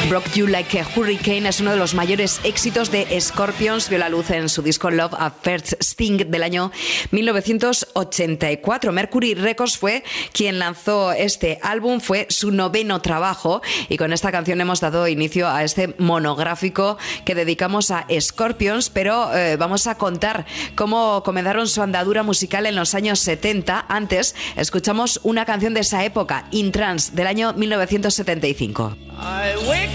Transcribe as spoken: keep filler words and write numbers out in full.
Broke You Like a Hurricane es uno de los mayores éxitos de Scorpions. Vio la luz en su disco Love at First Sting del año mil novecientos ochenta y cuatro. Mercury Records fue quien lanzó este álbum, fue su noveno trabajo, y con esta canción hemos dado inicio a este monográfico que dedicamos a Scorpions, pero eh, vamos a contar cómo comenzaron su andadura musical en los años setenta. Antes escuchamos una canción de esa época, In Trance, del año mil novecientos setenta y cinco.